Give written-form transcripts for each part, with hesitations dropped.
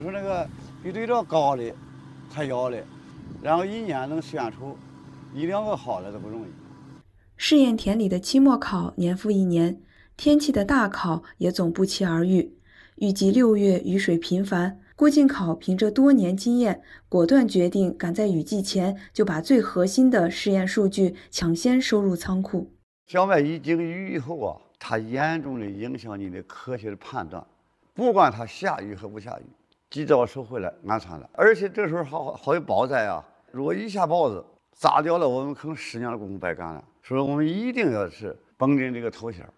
说那个比对照高的，他要的，然后一年能选出1、2个好的都不容易。 试验田里的期末考年复一年，天气的大考也总不期而遇。预计6月雨水频繁，郭靖考凭着多年经验，果断决定赶在雨季前就把最核心的试验数据抢先收入仓库。 小麦一经雨以后啊，它严重的影响你的科学的判断，不管它下雨和不下雨，及早收回来安全了。而且这时候好有雹灾啊，如果一下雹子砸掉了，我们可能10年的功夫白干了。所以我们一定要是绷紧这个头线。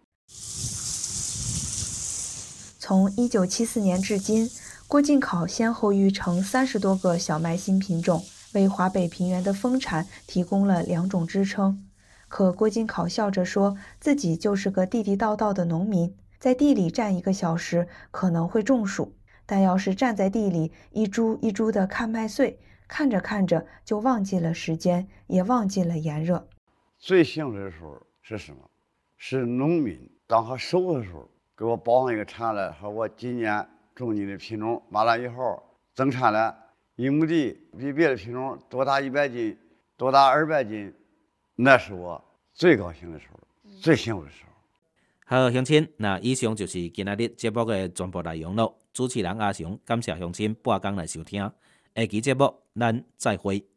从1974年至今，郭靖考先后育成30多个小麦新品种，为华北平原的丰产提供了2种支撑。可郭靖考笑着说，自己就是个地地道道的农民，在地里站1个小时可能会中暑，但要是站在地里一株一株的看麦穗，看着看着就忘记了时间，也忘记了炎热。 最幸福的时候是什么？是农民当他收的时候，给我报上一个产来，说我今年种你的品种完了以后增产了1亩地，比别的品种多打100斤，多打200斤，那是我最高兴的时候，最幸福的时候。 好，乡亲，那以上就是今仔日节目的全部内容了。主持人阿雄，感谢乡亲半工来收听，下期节目咱再会。